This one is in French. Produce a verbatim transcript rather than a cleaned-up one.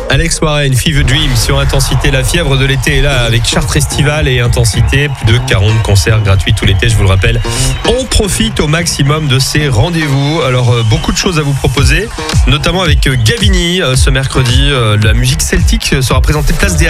Alex Warren, Fever Dream sur Intensité. La fièvre de l'été est là avec Chartres Festival et Intensité. Plus de quarante concerts gratuits tout l'été, je vous le rappelle. On profite au maximum de ces rendez-vous. Alors, euh, beaucoup de choses à vous proposer, notamment avec euh, Gavini euh, ce mercredi. Euh, la musique celtique sera présentée place des